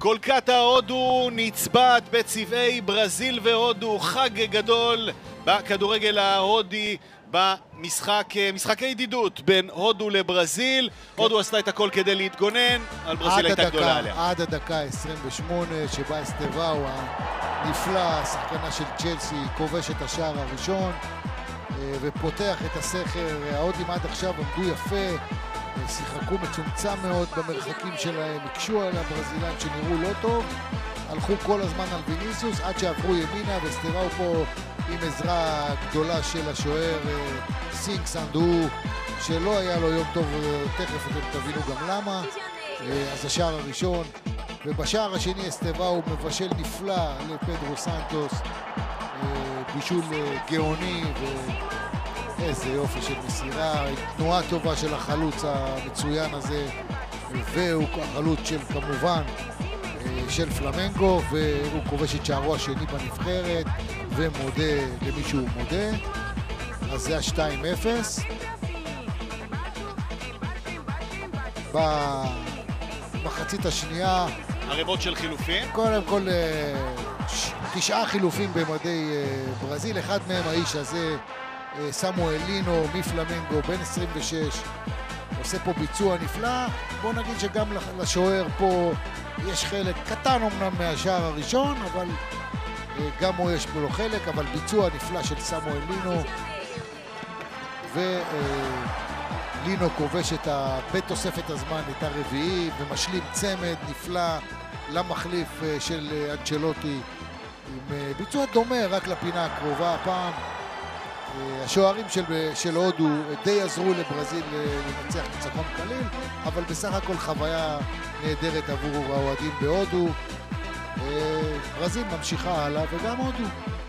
קולקטה הודו נצבעת בצבעי ברזיל והודו, חג גדול בכדורגל ההודי במשחקי ידידות בין הודו לברזיל. הודו עשתה את הכל כדי להתגונן, על ברזיל הייתה גדולה עליה. עד הדקה 28 שבה אסטבאו הנפלא, שחקנה של צ'לסי, כובש את השער הראשון ופותח את הסכר. ההודים עד עכשיו עמדו יפה, שיחקו מצומצם מאוד במרחקים שלהם, הקשו על הברזילאים שנראו לא טוב, הלכו כל הזמן על ויניסיוס עד שעברו ימינה, ואסטבאו פה עם עזרה גדולה של השוער סינג סנדו, שלא היה לו יום טוב, תכף אתם תבינו גם למה. אז השער הראשון, ובשער השני אסטבאו מבשל נפלא לפדרו סנטוס, בישול גאוני, איזה יופי של מסירה, תנועה טובה של החלוץ המצוין הזה, והוא החלוץ של כמובן של פלמנגו, והוא כובש את שערו השני בנבחרת ומודה למי שהוא מודה. אז זה ה-2-0. במחצית השנייה ערימות של חילופים, קודם כל 9 חילופים במדי ברזיל, אחד מהם האיש הזה, סמואל לינו מפלמנגו, בן 26, עושה פה ביצוע נפלא. בוא נגיד שגם לשוער פה יש חלק קטן אמנם מהשער הראשון, אבל גם הוא יש פה לו חלק, אבל ביצוע נפלא של סמואל לינו, ולינו כובש בתוספת הזמן את הרביעי ומשלים צמד נפלא למחליף של אנצ'לוטי עם ביצוע דומה רק לפינה הקרובה. הפעם השוערים של הודו די עזרו לברזיל לנצח ניצחון קליל, אבל בסך הכל חוויה נהדרת עבור האוהדים בהודו. ברזיל ממשיכה הלאה וגם הודו.